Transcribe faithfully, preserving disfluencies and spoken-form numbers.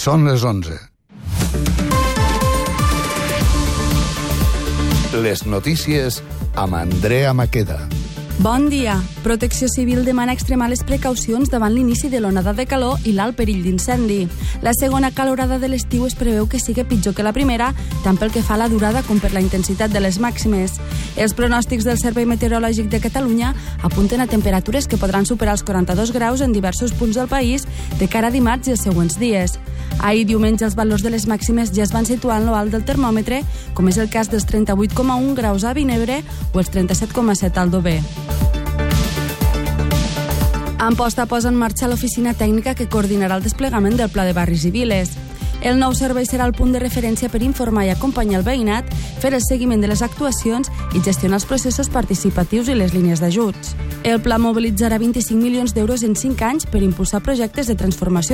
Són les onze. Les notícies amb Andrea Maqueda. Bon dia. Protecció Civil demana extremar les precaucions davant l'inici de l'onada de calor i l'alt perill d'incendi. La segona calorada de l'estiu es preveu que sigui pitjor que la primera, tant pel que fa a la durada com per la intensitat de les màximes. Els pronòstics del Servei Meteorològic de Catalunya apunten a temperatures que podran superar els quaranta-dos graus en diversos punts del país de cara a dimarts i els següents dies. Ahir diumenge els valors de les màximes ja es van situar en lo alt del termòmetre, com és el cas dels trenta-vuit coma un graus a Vinebre o els trenta-set coma set al Dover. Amposta posa en marxa l'oficina tècnica que coordinarà el desplegament del Pla de Barris i Viles. El nou servei serà el punt de referència per informar i acompanyar el veïnat, fer el seguiment de les actuacions i gestionar els processos participatius i les línies d'ajuts. El pla mobilitzarà vint-i-cinc milions d'euros en cinc anys per impulsar projectes de transformació